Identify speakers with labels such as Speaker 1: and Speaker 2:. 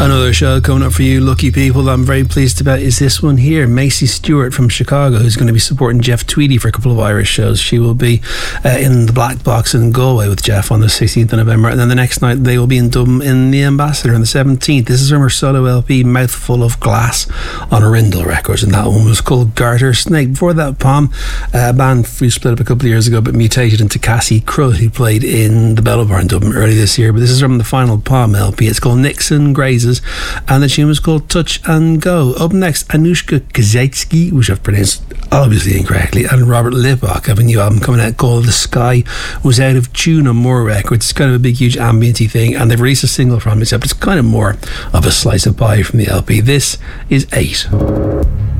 Speaker 1: Another show coming up for you lucky people that I'm very pleased about is this one here. Macy Stewart from Chicago, who's going to be supporting Jeff Tweedy for a couple of Irish shows. She will be in the Black Box in Galway with Jeff on the 16th of November, and then the next night they will be in Dublin in the Ambassador on the 17th. This is from her solo LP Mouthful of Glass on Arundel Records, and that one was called Garter Snake. Before that, Palm, a band we split up a couple of years ago but mutated into Cassie Crud, who played in the Bellow Bar in Dublin early this year. But this is from the final Palm LP. It's called Nixon Grazes, and the tune was called Touch and Go. Up next, Anushka Kazatsky, which I've pronounced obviously incorrectly, and Robert Lippock have a new album coming out called The Sky Was Out of Tune on More Records. It's kind of a big, huge ambienty thing, and they've released a single from it, except it's kind of more of a slice of pie from the LP. This is 8.